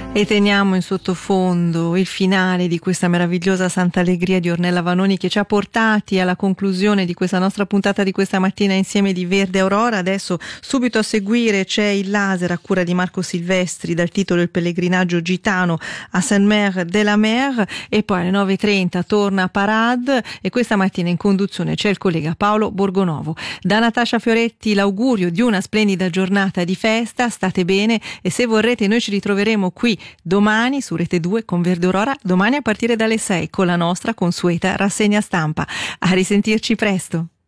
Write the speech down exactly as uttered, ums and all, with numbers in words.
E teniamo in sottofondo il finale di questa meravigliosa Santa Allegria di Ornella Vanoni, che ci ha portati alla conclusione di questa nostra puntata di questa mattina insieme di Verde Aurora. Adesso subito a seguire c'è il laser a cura di Marco Silvestri dal titolo Il pellegrinaggio gitano a Saint-Mer de la Mer, e poi alle nove e trenta torna Parade, e questa mattina in conduzione c'è il collega Paolo Borgonovo. Da Natascia Fioretti l'augurio di una splendida giornata di festa, state bene, e se vorrete noi ci ritroveremo qui domani su Rete due con Verde Aurora, domani a partire dalle sei con la nostra consueta rassegna stampa. A risentirci presto.